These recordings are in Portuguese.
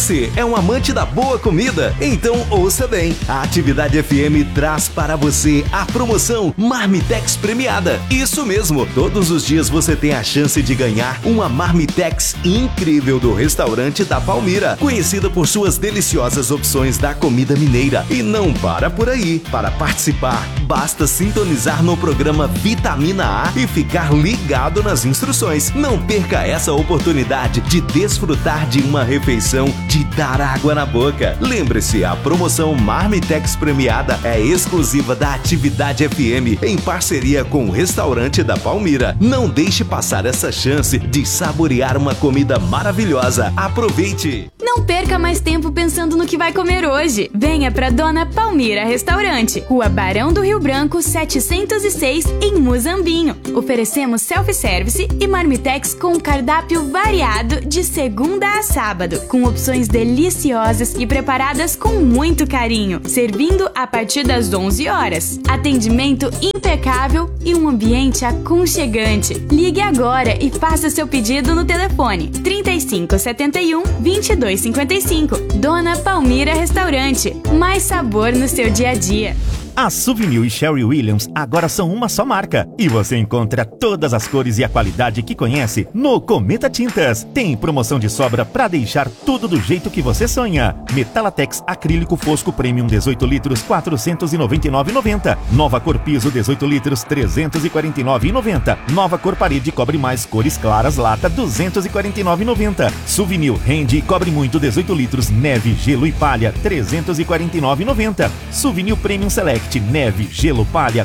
Você é um amante da boa comida? Então ouça bem. A Atividade FM traz para você a promoção Marmitex Premiada. Isso mesmo, todos os dias você tem a chance de ganhar uma Marmitex incrível do restaurante da Palmira, conhecida por suas deliciosas opções da comida mineira. E não para por aí. Para participar, basta sintonizar no programa Vitamina A e ficar ligado nas instruções. Não perca essa oportunidade de desfrutar de uma refeição de dar água na boca. Lembre-se, a promoção Marmitex Premiada é exclusiva da Atividade FM em parceria com o restaurante da Palmira. Não deixe passar essa chance de saborear uma comida maravilhosa. Aproveite! Não perca mais tempo pensando no que vai comer hoje. Venha para Dona Palmira Restaurante, Rua Barão do Rio Branco, 706, em Muzambinho. Oferecemos self-service e marmitex com cardápio variado de segunda a sábado, com opções deliciosas e preparadas com muito carinho, servindo a partir das 11 horas. Atendimento impecável e um ambiente aconchegante. Ligue agora e faça seu pedido no telefone 3571 2255. Dona Palmira Restaurante, mais sabor no seu dia a dia. A Souvenir e Sherwin Williams agora são uma só marca e você encontra todas as cores e a qualidade que conhece no Cometa Tintas. Tem promoção de sobra para deixar tudo do jeito que você sonha. Metalatex acrílico fosco premium 18 litros 499,90. Nova cor piso 18 litros 349,90. Nova cor parede cobre mais cores claras lata 249,90. Souvenir rende e cobre muito 18 litros neve, gelo e palha 349,90. Souvenir Premium Select neve, gelo, palha,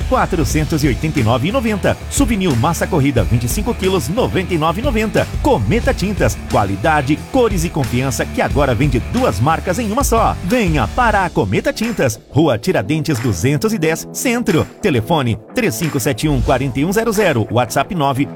489,90. Souvenir massa corrida 25 quilos, 99,90. Cometa Tintas, qualidade, cores e confiança que agora vende duas marcas em uma só. Venha para a Cometa Tintas, Rua Tiradentes 210, Centro. Telefone 3571-4100, WhatsApp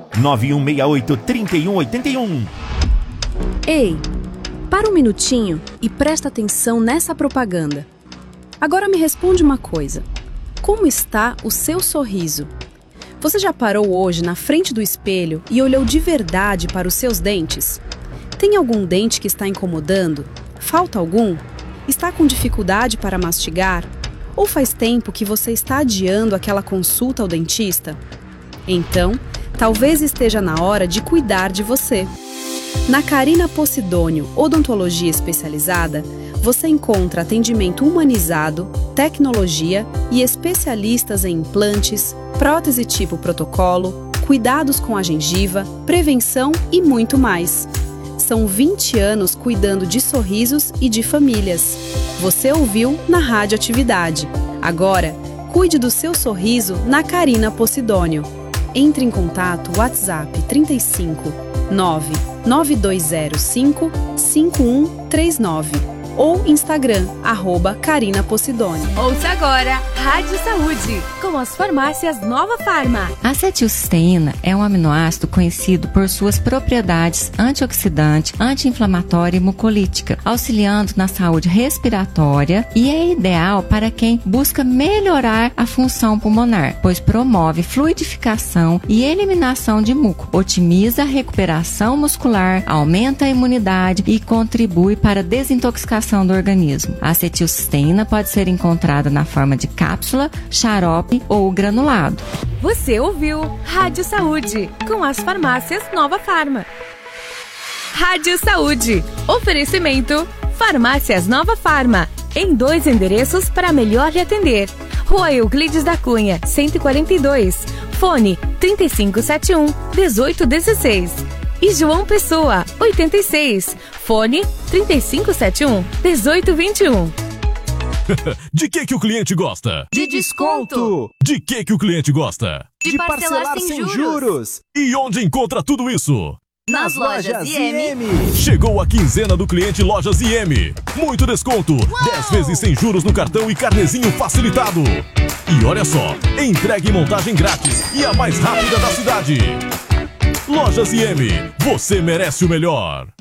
99168-3181. Ei, para um minutinho e presta atenção nessa propaganda. Agora me responde uma coisa. Como está o seu sorriso? Você já parou hoje na frente do espelho e olhou de verdade para os seus dentes? Tem algum dente que está incomodando? Falta algum? Está com dificuldade para mastigar? Ou faz tempo que você está adiando aquela consulta ao dentista? Então, talvez esteja na hora de cuidar de você. Na Carina Posidônio Odontologia Especializada, você encontra atendimento humanizado, tecnologia e especialistas em implantes, prótese tipo protocolo, cuidados com a gengiva, prevenção e muito mais. São 20 anos cuidando de sorrisos e de famílias. Você ouviu na Rádio Atividade. Agora, cuide do seu sorriso na Carina Posidônio. Entre em contato WhatsApp 35 99205 5139 ou Instagram, @Carina Posidônio. Ouça agora Rádio Saúde, com as farmácias Nova Farma. A acetilcisteína é um aminoácido conhecido por suas propriedades antioxidante, anti-inflamatória e mucolítica, auxiliando na saúde respiratória e é ideal para quem busca melhorar a função pulmonar, pois promove fluidificação e eliminação de muco, otimiza a recuperação muscular, aumenta a imunidade e contribui para a desintoxicação do organismo. A acetilcisteína pode ser encontrada na forma de cápsula, xarope ou granulado. Você ouviu Rádio Saúde, com as farmácias Nova Farma. Rádio Saúde. Oferecimento Farmácias Nova Farma. Em 2 endereços para melhor lhe atender. Rua Euclides da Cunha, 142. Fone 3571-1816. E João Pessoa, 86. Fone 3571-1821. De que o cliente gosta? De desconto. De que o cliente gosta? De parcelar sem juros. E onde encontra tudo isso? Nas lojas IM. Chegou a quinzena do cliente Lojas IM. Muito desconto. 10 vezes sem juros no cartão e carnezinho facilitado. E olha só, entrega e montagem grátis e a mais rápida da cidade. Lojas IM, você merece o melhor.